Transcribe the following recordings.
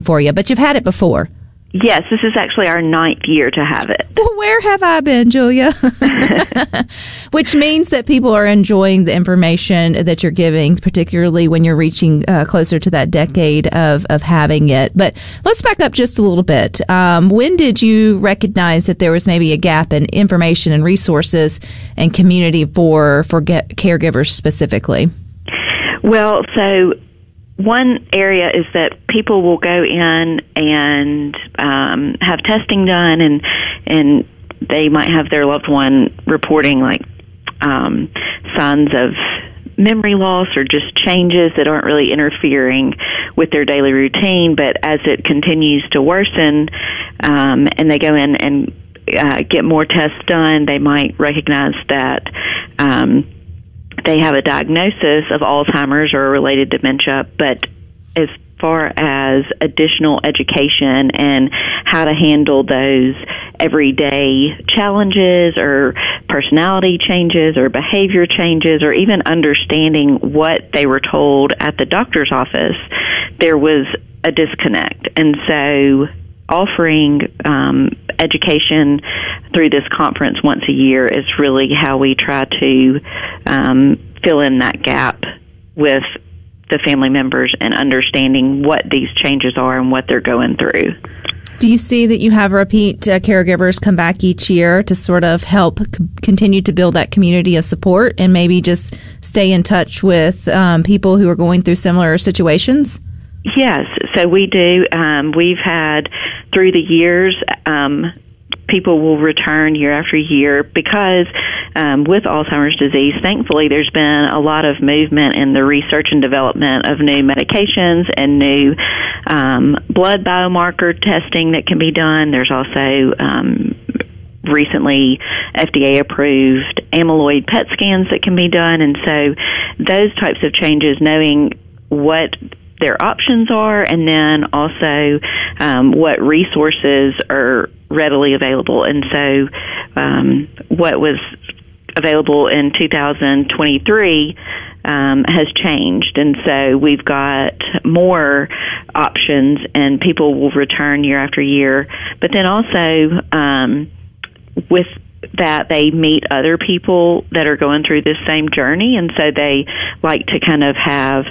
for you, but you've had it before. Yes, this is actually our 9th year to have it. Well, where have I been, Julia? Which means that people are enjoying the information that you're giving, particularly when you're reaching closer to that decade of having it. But let's back up just a little bit. When did you recognize that there was maybe a gap in information and resources and community for caregivers specifically? Well, so one area is that people will go in and have testing done, and they might have their loved one reporting like signs of memory loss or just changes that aren't really interfering with their daily routine. But as it continues to worsen, and they go in and get more tests done, they might recognize that they have a diagnosis of Alzheimer's or related dementia. But as far as additional education and how to handle those everyday challenges or personality changes or behavior changes, or even understanding what they were told at the doctor's office, there was a disconnect. And so offering education through this conference once a year is really how we try to fill in that gap with the family members and understanding what these changes are and what they're going through. Do you see that you have repeat caregivers come back each year to sort of help continue to build that community of support and maybe just stay in touch with people who are going through similar situations? Yes, so we do. We've had, through the years, people will return year after year because with Alzheimer's disease, thankfully, there's been a lot of movement in the research and development of new medications and new blood biomarker testing that can be done. There's also recently FDA-approved amyloid PET scans that can be done. And so those types of changes, knowing what their options are, and then also what resources are readily available. And so what was available in 2023 has changed, and so we've got more options, and people will return year after year. But then also with that, they meet other people that are going through this same journey, and so they like to kind of have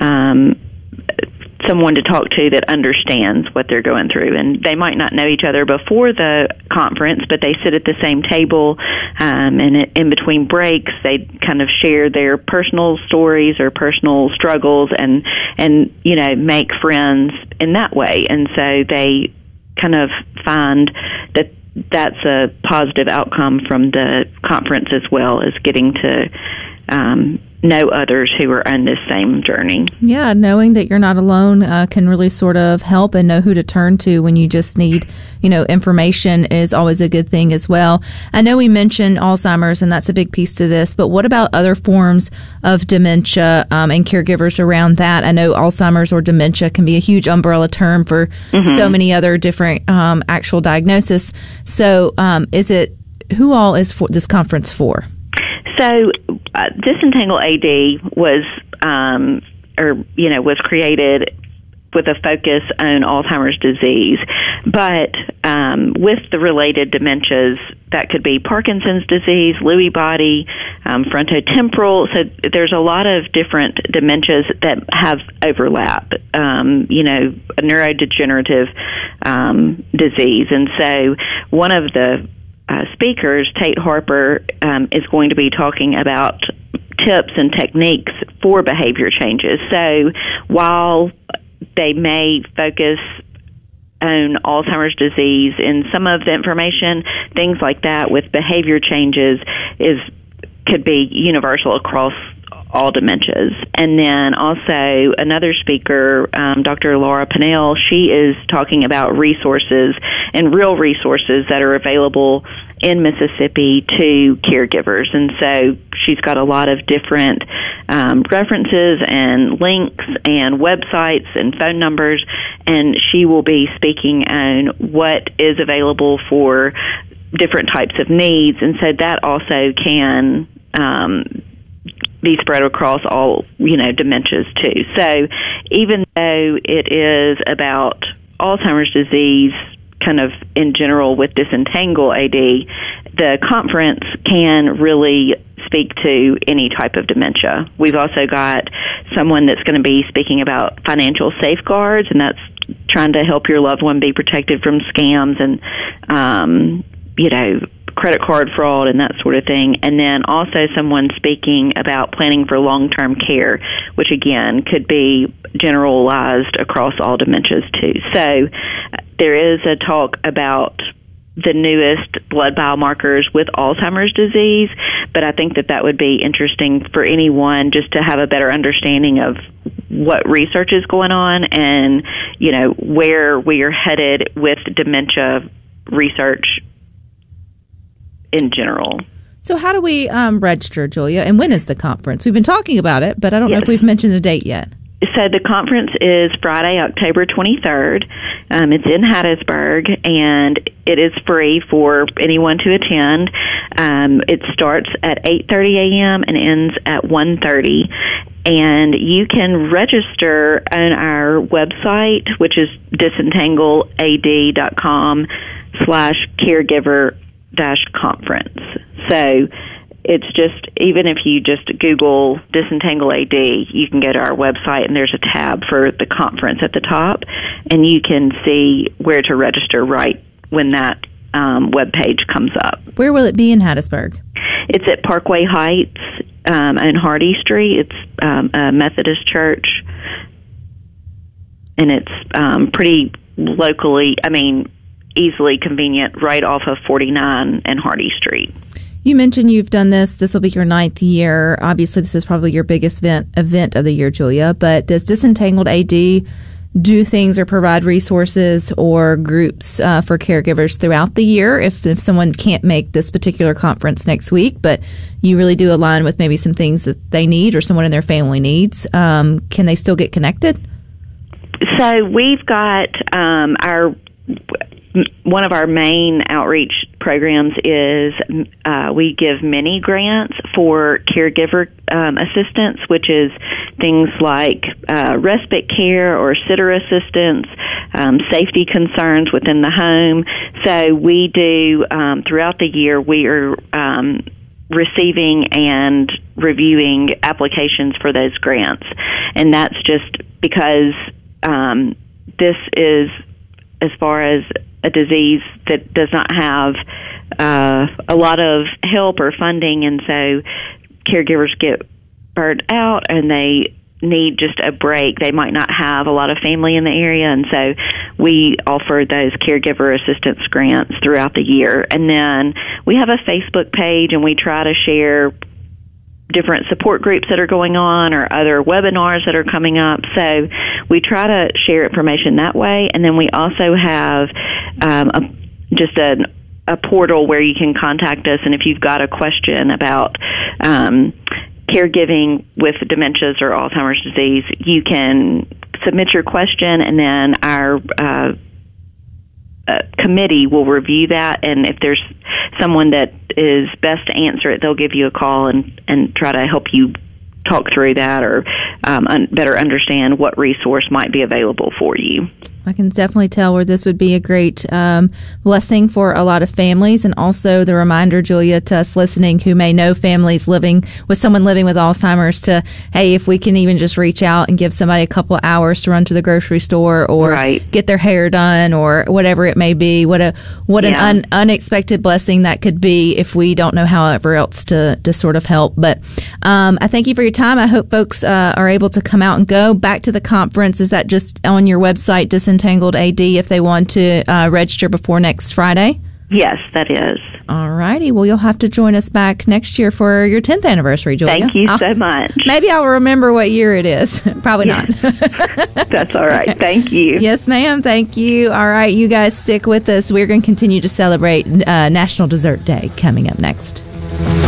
someone to talk to that understands what they're going through. And they might not know each other before the conference, but they sit at the same table, and in between breaks, they kind of share their personal stories or personal struggles and you know, make friends in that way. And so they kind of find that that's a positive outcome from the conference, as well as getting to know others who are on this same journey. Yeah, knowing that you're not alone can really sort of help, and know who to turn to when you just need, you know, information is always a good thing as well. I know we mentioned Alzheimer's, and that's a big piece to this, but what about other forms of dementia and caregivers around that? I know Alzheimer's or dementia can be a huge umbrella term for so many other different actual diagnoses. So who all is for this conference for? So Disentangle AD was, was created with a focus on Alzheimer's disease, but with the related dementias, that could be Parkinson's disease, Lewy body, frontotemporal. So there's a lot of different dementias that have overlap, a neurodegenerative disease. And so one of the speakers, Tate Harper, is going to be talking about tips and techniques for behavior changes. So while they may focus on Alzheimer's disease in some of the information, things like that with behavior changes could be universal across all dementias. And then also another speaker, Dr. Laura Pinnell, she is talking about resources and real resources that are available in Mississippi to caregivers. And so she's got a lot of different references and links and websites and phone numbers, and she will be speaking on what is available for different types of needs. And so that also can be spread across all, dementias too. So even though it is about Alzheimer's disease kind of in general with Disentangle AD, the conference can really speak to any type of dementia. We've also got someone that's going to be speaking about financial safeguards, and that's trying to help your loved one be protected from scams and, credit card fraud and that sort of thing. And then also someone speaking about planning for long-term care, which again could be generalized across all dementias too. So there is a talk about the newest blood biomarkers with Alzheimer's disease, but I think that would be interesting for anyone just to have a better understanding of what research is going on and, where we are headed with dementia research in general. So how do we register, Julia, and when is the conference? We've been talking about it, but I don't know if we've mentioned the date yet. So the conference is Friday, October 23rd. It's in Hattiesburg, and it is free for anyone to attend. It starts at 8:30 a.m. and ends at 1:30. And you can register on our website, which is disentanglead.com/caregiver-conference. So it's just, even if you just Google Disentangle AD, you can go to our website and there's a tab for the conference at the top, and you can see where to register right when that web page comes up. Where will it be in Hattiesburg? It's at Parkway Heights on Hardy Street. It's a Methodist church, and it's pretty locally, easily convenient, right off of 49 and Hardy Street. You mentioned you've done this. This will be your 9th year. Obviously, this is probably your biggest event of the year, Julia. But does Disentangled AD do things or provide resources or groups for caregivers throughout the year? If someone can't make this particular conference next week, but you really do align with maybe some things that they need or someone in their family needs, can they still get connected? So we've got one of our main outreach programs is we give mini grants for caregiver assistance, which is things like respite care or sitter assistance, safety concerns within the home. So we do, throughout the year, we are receiving and reviewing applications for those grants. And that's just because this is, as far as a disease that does not have a lot of help or funding, and so caregivers get burnt out and they need just a break. They might not have a lot of family in the area, and so we offer those caregiver assistance grants throughout the year. And then we have a Facebook page, and we try to share different support groups that are going on or other webinars that are coming up. So we try to share information that way. And then we also have a portal where you can contact us, and if you've got a question about caregiving with dementias or Alzheimer's disease, you can submit your question, and then our committee will review that, and if there's someone that is best to answer it, they'll give you a call and try to help you talk through that or better understand what resource might be available for you. I can definitely tell where this would be a great blessing for a lot of families, and also the reminder, Julia, to us listening who may know families living with someone living with Alzheimer's to, hey, if we can even just reach out and give somebody a couple of hours to run to the grocery store or get their hair done or whatever it may be, what an unexpected blessing that could be if we don't know however else to sort of help. But I thank you for your time. I hope folks are able to come out and go back to the conference. Is that just on your website, Disentangled AD, if they want to register before next Friday? Yes, that is. All righty. Well, you'll have to join us back next year for your 10th anniversary, Julia. Thank you so much. Maybe I'll remember what year it is. Probably not. That's all right. Thank you. Yes, ma'am. Thank you. All right. You guys stick with us. We're going to continue to celebrate National Dessert Day coming up next.